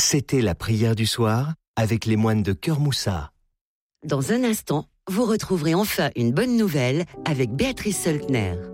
C'était la prière du soir avec les moines de Cœur Moussa. Dans un instant, vous retrouverez enfin une bonne nouvelle avec Béatrice Seltner.